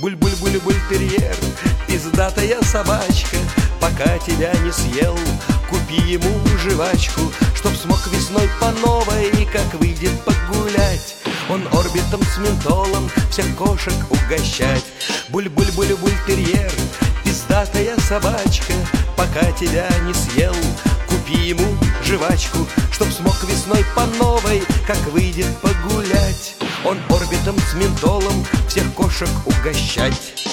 Буль-буль-буль-буль-терьер, пиздатая собачка, пока тебя не съел, купи ему жвачку, чтоб смог весной по новой, как выйдет погулять, он орбитом с ментолом всех кошек угощать. Буль-буль-буль-буль-терьер, пиздатая собачка, пока тебя не съел, купи ему жвачку, чтоб смог весной по новой, как выйдет погулять, он орбитом с ментолом всех кошек угощать.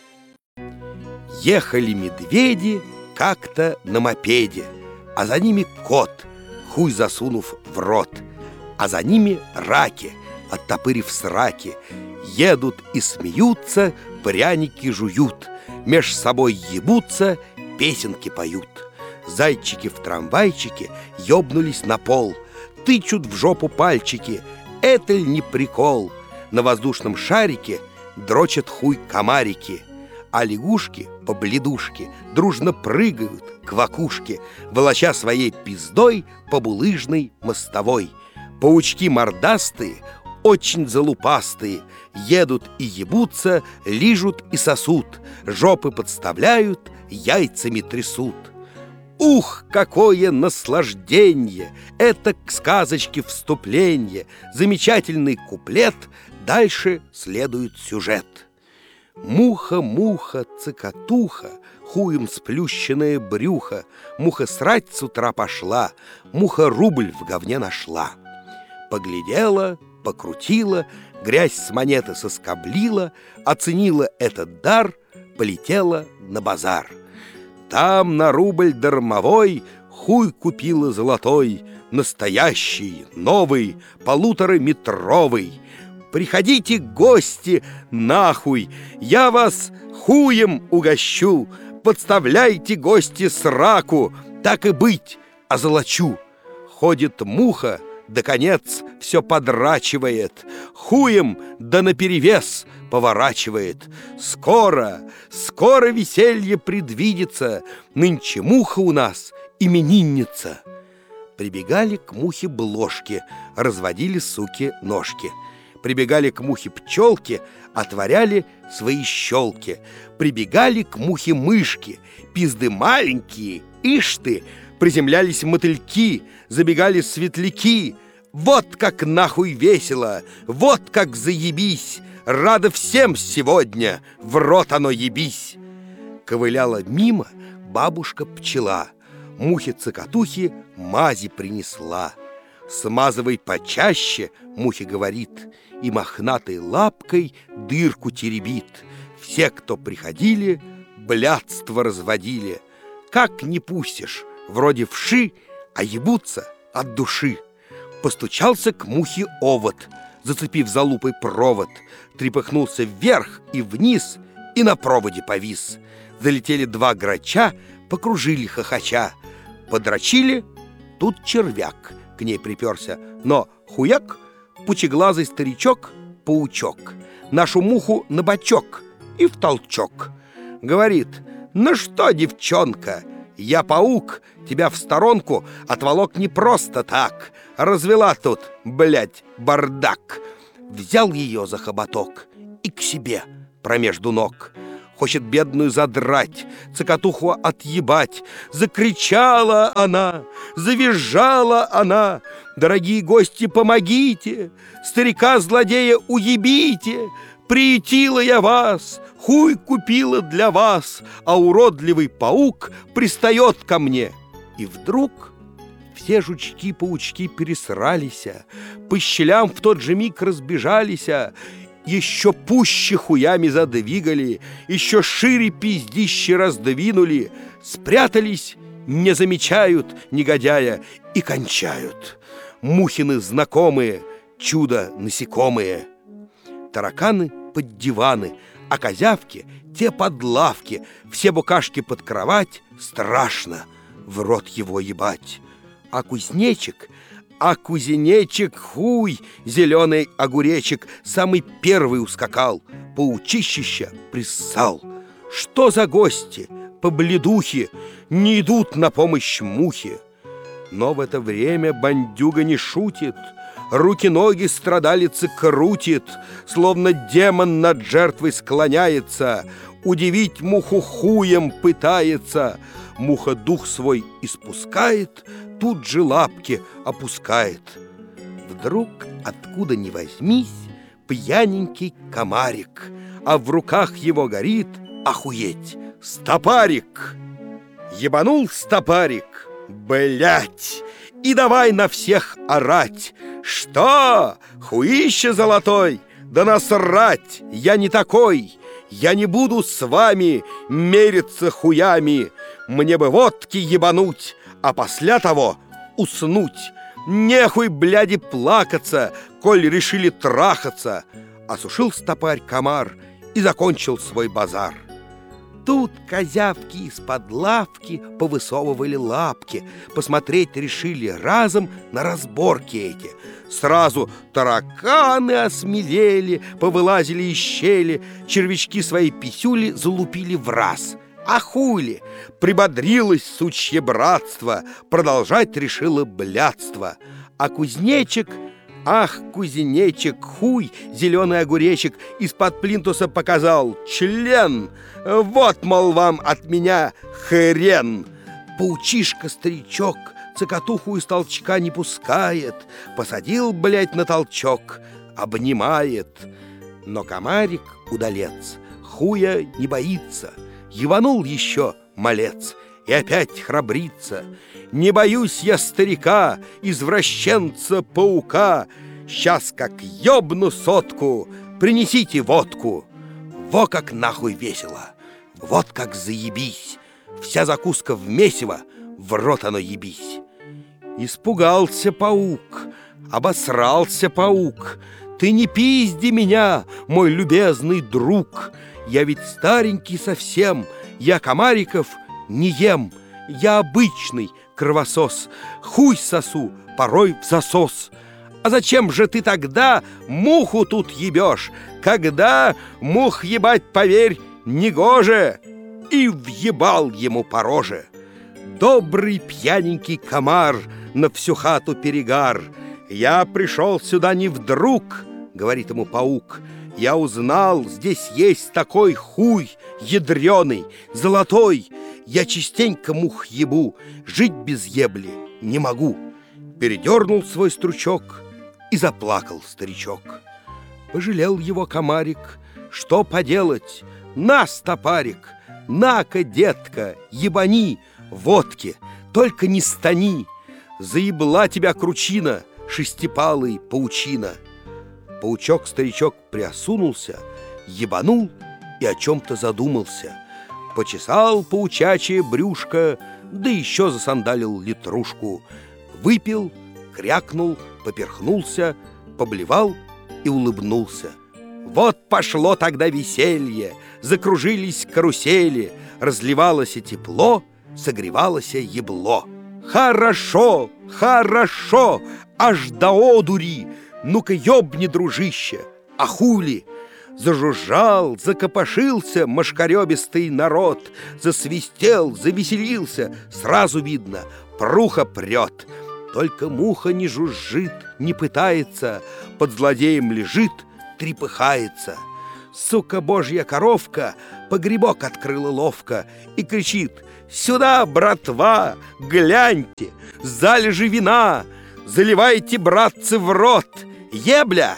Ехали медведи как-то на мопеде, а за ними кот, хуй засунув в рот, а за ними раки, оттопырив сраки, едут и смеются, пряники жуют, меж собой ебутся, песенки поют. Зайчики в трамвайчике ёбнулись на пол, тычут в жопу пальчики. Это ль не прикол? На воздушном шарике дрочат хуй комарики, а лягушки по бледушке дружно прыгают к вакушке, волоча своей пиздой по булыжной мостовой. Паучки мордастые, очень залупастые, едут и ебутся, лижут и сосут, жопы подставляют, яйцами трясут. Ух, какое наслаждение! Это к сказочке вступление, замечательный куплет, дальше следует сюжет. Муха, цикатуха, хуем сплющенное брюхо, муха срать с утра пошла, муха рубль в говне нашла. Поглядела, покрутила, грязь с монеты соскоблила, оценила этот дар, полетела на базар. Там на рубль дармовой хуй купила золотой, настоящий, новый, 1,5-метровый. Приходите, гости, нахуй, я вас хуем угощу, подставляйте, гости, сраку, так и быть, озолочу. Ходит муха, да конец все подрачивает, хуем да наперевес поворачивает. Скоро веселье предвидится, нынче муха у нас именинница. Прибегали к мухе блошки, разводили суки ножки. Прибегали к мухе пчелки, отворяли свои щелки. Прибегали к мухе мышки, пизды маленькие, ишь ты, приземлялись мотыльки, забегали светляки. Вот как нахуй весело, вот как заебись, рада всем сегодня, в рот оно ебись. Ковыляла мимо бабушка-пчела, мухе-цокотухе мази принесла. Смазывай почаще, мухе говорит, и мохнатой лапкой дырку теребит. Все, кто приходили, блядство разводили. Как не пустишь, вроде вши, а ебутся от души. Постучался к мухе овод, зацепив за лупой провод, трепыхнулся вверх и вниз, и на проводе повис. Залетели 2 грача, покружили хохоча. Подрочили, тут червяк к ней приперся, но хуяк, пучеглазый старичок-паучок, нашу муху на бочок и в толчок. Говорит: ну что, девчонка, я паук, тебя в сторонку отволок не просто так, развела тут, блядь, бардак. Взял ее за хоботок и к себе промежду ног. Хочет бедную задрать, цокотуху отъебать. Закричала она, завизжала она: дорогие гости, помогите, старика-злодея уебите. Приютила я вас, хуй купила для вас, а уродливый паук пристает ко мне. И вдруг все жучки-паучки пересрались, по щелям в тот же миг разбежались, еще пуще хуями задвигали, еще шире пиздище раздвинули, спрятались, не замечают негодяя и кончают. Мухины знакомые, чудо-насекомые. Тараканы под диваны, а козявки те под лавки, все букашки под кровать, страшно в рот его ебать. А кузнечик, хуй, зеленый огуречек, самый первый ускакал, паучищища приссал. Что за гости, побледухи, не идут на помощь мухе? Но в это время бандюга не шутит, руки-ноги страдалицы крутит, словно демон над жертвой склоняется, удивить муху хуем пытается. Муха дух свой испускает, тут же лапки опускает. Вдруг, откуда ни возьмись, пьяненький комарик, а в руках его горит, охуеть, стопарик. Ебанул стопарик, блять, и давай на всех орать. Что? Хуище золотой? Да насрать, я не такой. Я не буду с вами мериться хуями. Мне бы водки ебануть, а после того уснуть. Нехуй, бляди, плакаться, коль решили трахаться. Осушил стопарь комар и закончил свой базар. Тут козявки из-под лавки повысовывали лапки, посмотреть решили разом на разборки эти. Сразу тараканы осмелели, повылазили из щели, червячки свои писюли залупили в раз. А хули? Прибодрилось сучье братство, продолжать решило блядство. А кузнечик, ах, кузнечик, хуй, зеленый огуречек, из-под плинтуса показал член. Вот, мол, вам от меня хрен. Паучишка-старичок цокотуху из толчка не пускает, посадил, блядь, на толчок, обнимает. Но комарик, удалец, хуя не боится. Ебанул еще малец и опять храбрится. Не боюсь я старика, извращенца-паука. Сейчас как ёбну сотку, принесите водку. Во как нахуй весело, вот как заебись. Вся закуска в месиво, в рот оно ебись. Испугался паук, обосрался паук. Ты не пизди меня, мой любезный друг. Я ведь старенький совсем, я комариков не ем. Я обычный кровосос, хуй сосу порой в засос. А зачем же ты тогда муху тут ебешь, когда мух ебать, поверь, негоже? И въебал ему по роже. Добрый пьяненький комар, на всю хату перегар. Я пришел сюда не вдруг, говорит ему паук. Я узнал, здесь есть такой хуй ядреный, золотой. Я частенько мух ебу, жить без ебли не могу. Передернул свой стручок и заплакал старичок. Пожалел его комарик, что поделать? На, стопарик, на-ка, детка, ебани водки, только не стани. Заебла тебя кручина, шестипалый паучина. Паучок-старичок приосунулся, ебанул и о чем-то задумался. Почесал паучачье брюшко, да еще засандалил литрушку. Выпил, крякнул, поперхнулся, поблевал и улыбнулся. Вот пошло тогда веселье, закружились карусели, разливалось тепло, согревалось ебло. Хорошо, хорошо, аж до одури. Ну-ка ёбни, дружище, а хули? Зажужжал, закопошился мошкарёбистый народ, засвистел, завеселился, сразу видно, пруха прет. Только муха не жужжит, не пытается, под злодеем лежит, трепыхается. Сука божья коровка погребок открыла ловко и кричит: «Сюда, братва, гляньте, залежи вина, заливайте, братцы, в рот, ебля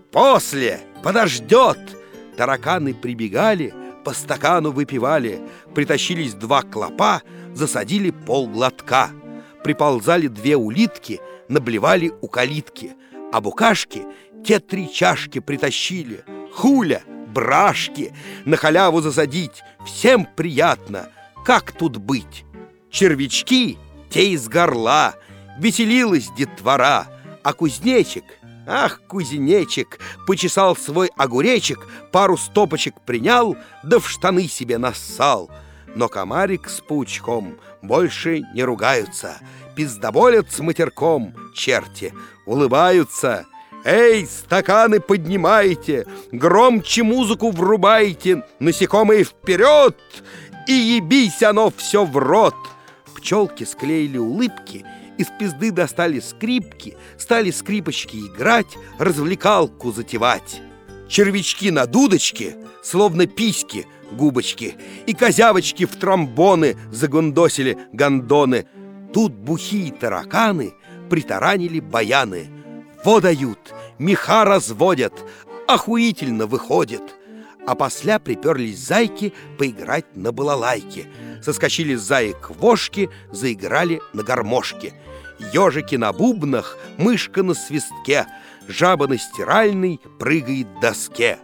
после подождет». Тараканы прибегали, по стакану выпивали, притащились два клопа, засадили полглотка. Приползали две улитки, наблевали у калитки, а букашки те 3 чашки притащили. Хуля, брашки, на халяву засадить, всем приятно. Как тут быть? Червячки, те из горла, веселилась детвора, а кузнечик, ах, кузнечик, почесал свой огуречек, пару стопочек принял, да в штаны себе нассал. Но комарик с паучком больше не ругаются, пиздоболят с матерком, черти, улыбаются. Эй, стаканы поднимайте, громче музыку врубайте, насекомые вперед, и ебись оно все в рот. Пчелки склеили улыбки Из пизды достали скрипки, стали скрипочки играть, развлекалку затевать. Червячки на дудочке, словно письки, губочки, и козявочки в тромбоны загундосили гондоны. Тут бухие тараканы притаранили баяны. Во дают, меха разводят, охуительно выходит. А после приперлись зайки поиграть на балалайке. Соскочили с заек к вошке, заиграли на гармошке. Ежики на бубнах, мышка на свистке, жаба на стиральной прыгает к доске.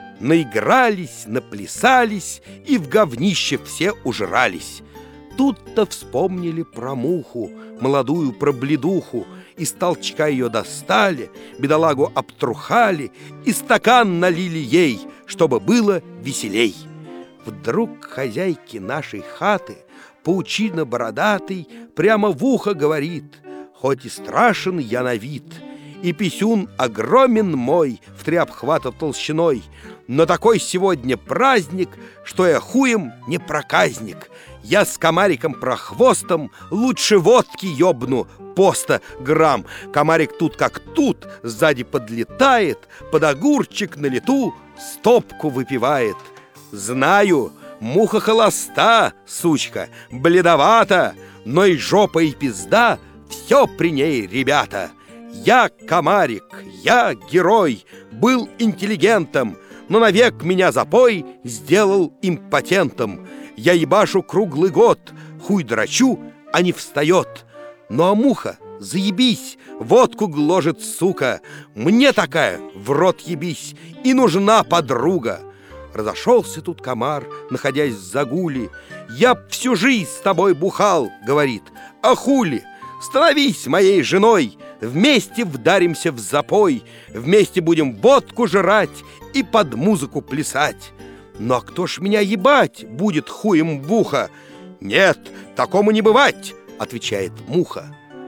Наигрались, наплясались и в говнище все ужрались. Тут-то вспомнили про муху, молодую пробледуху, из толчка ее достали, бедолагу обтрухали и стакан налили ей, чтобы было веселей. Вдруг хозяйке нашей хаты паучина бородатый прямо в ухо говорит: хоть и страшен я на вид, и писюн огромен мой в 3 обхвата толщиной, но такой сегодня праздник, что я хуем не проказник. Я с комариком прохвостом лучше водки ёбну по 100 грамм. Комарик тут как тут, сзади подлетает, под огурчик на лету стопку выпивает. Знаю, муха холоста, сучка, бледовата, но и жопа, и пизда — все при ней, ребята. Я комарик, я герой, был интеллигентом, но навек меня запой сделал импотентом. Я ебашу круглый год, хуй драчу, а не встает. Ну а муха, заебись, водку гложет, сука. Мне такая в рот ебись, и нужна подруга. Разошелся тут комар, находясь в загуле. Я всю жизнь с тобой бухал, говорит. А хули? Становись моей женой, вместе вдаримся в запой, вместе будем водку жрать и под музыку плясать. Но кто ж меня ебать будет хуем в ухо? Нет, такому не бывать, отвечает муха.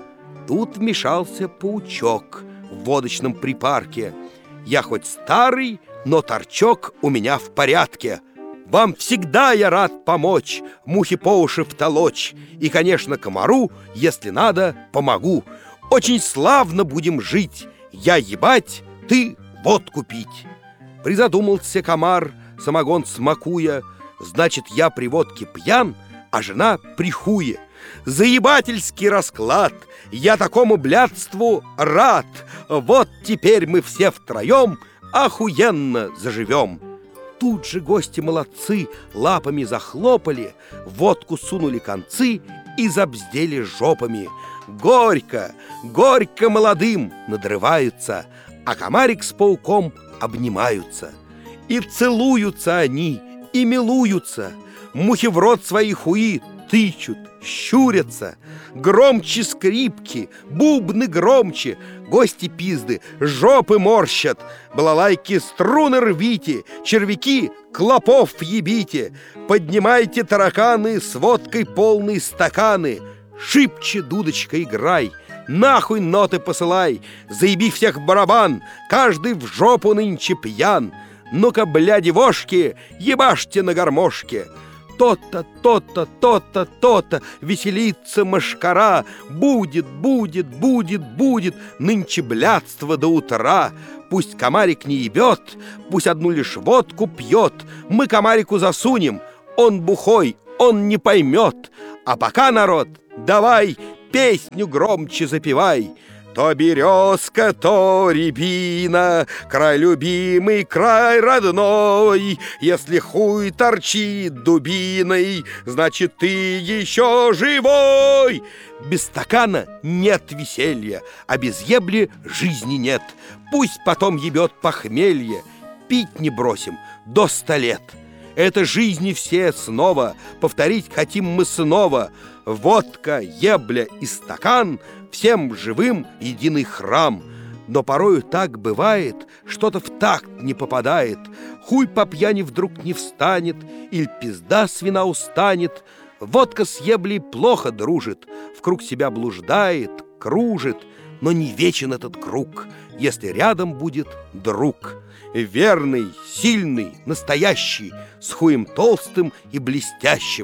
Тут вмешался паучок в водочном припарке. Я хоть старый, но торчок у меня в порядке. Вам всегда я рад помочь, мухи по уши втолочь. И, конечно, комару, если надо, помогу. Очень славно будем жить. Я ебать, ты водку пить. Призадумался комар, самогон смакуя. Значит, я при водке пьян, а жена при хуе. Заебательский расклад. Я такому блядству рад. Вот теперь мы все втроем охуенно заживем. Тут же гости молодцы лапами захлопали, водку сунули концы и забздели жопами. Горько, горько молодым надрываются, а комарик с пауком обнимаются. И целуются они, и милуются. Мухи в рот свои хуи тычут, щурятся. Громче скрипки, бубны громче. Гости пизды жопы морщат. Балалайки струны рвите, червяки клопов ебите. Поднимайте тараканы с водкой полные стаканы. Шибче, дудочка, играй, нахуй ноты посылай. Заеби всех барабан, каждый в жопу нынче пьян. Ну-ка, бляди-вошки, ебашьте на гармошке. То-то, то-то, то-то, то-то веселится мошкара. Будет, будет, будет, будет нынче блядство до утра. Пусть комарик не ебет, пусть одну лишь водку пьет. Мы комарику засунем, он бухой, он не поймет. А пока, народ, давай песню громче запевай. То березка, то рябина, край любимый, край родной. Если хуй торчит дубиной, значит, ты еще живой. Без стакана нет веселья, а без ебли жизни нет. Пусть потом ебет похмелье, пить не бросим до 100 лет. Это жизни все снова, повторить хотим мы снова. Водка, ебля и стакан — всем живым единый храм. Но порою так бывает, что-то в такт не попадает. Хуй по пьяни вдруг не встанет, или пизда с вина устанет. Водка с еблей плохо дружит, в круг себя блуждает, кружит. Но не вечен этот круг, если рядом будет друг. Верный, сильный, настоящий, с хуем толстым и блестящим.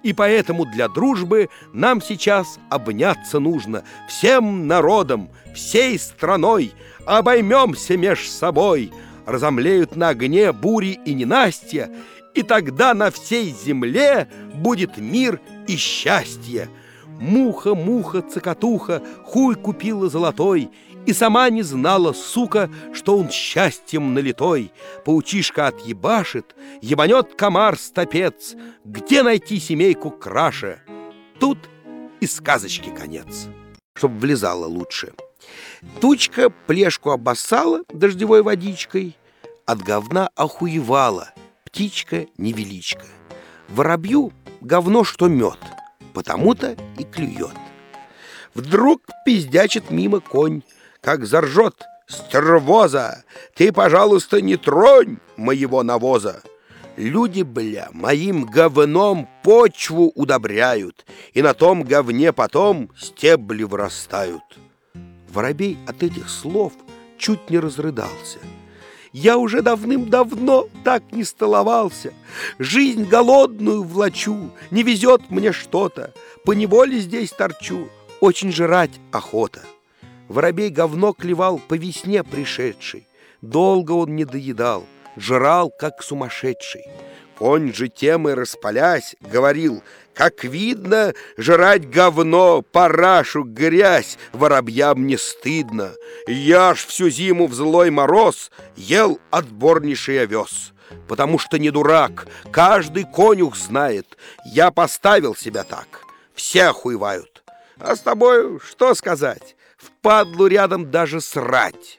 И поэтому для дружбы нам сейчас обняться нужно всем народом, всей страной. Обоймемся меж собой, разомлеют на огне бури и ненастья, и тогда на всей земле будет мир и счастье. Муха, муха, цокотуха, хуй купила золотой, и сама не знала, сука, что он счастьем налитой. Паучишка отъебашит, ебанет комар-стопец. Где найти семейку краше? Тут и сказочки конец, чтоб влезала лучше. Тучка плешку обоссала дождевой водичкой, от говна охуевала птичка невеличка. Воробью говно, что мед, потому-то и клюет. Вдруг пиздячит мимо конь, как заржет: «Стервоза, ты, пожалуйста, не тронь моего навоза!» Люди, бля, моим говном почву удобряют, и на том говне потом стебли вырастают. Воробей от этих слов чуть не разрыдался. Я уже давным-давно так не столовался. Жизнь голодную влачу, не везет мне что-то. Поневоле здесь торчу, очень жрать охота. Воробей говно клевал по весне пришедший. Долго он не доедал, жрал, как сумасшедший. Конь же тем и распалясь говорил: «Как видно, жрать говно, парашу, грязь воробьям не стыдно. Я ж всю зиму в злой мороз ел отборнейший овес. Потому что не дурак, каждый конюх знает, я поставил себя так, все охуевают. А с тобой что сказать, впадлу рядом даже срать».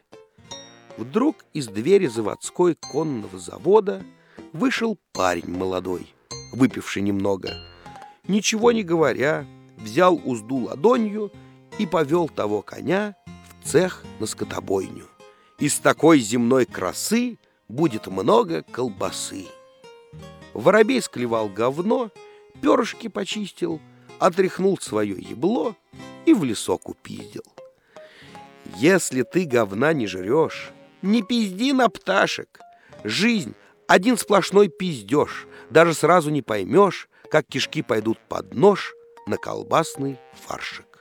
Вдруг из двери заводской конного завода вышел парень молодой, выпивший немного. Ничего не говоря, взял узду ладонью и повел того коня в цех на скотобойню. Из такой земной красы будет много колбасы. Воробей склевал говно, перышки почистил, отряхнул свое ебло и в лесок упиздил. Если ты говна не жрешь, не пизди на пташек. Жизнь один сплошной пиздеж, даже сразу не поймешь, как кишки пойдут под нож на колбасный фаршик.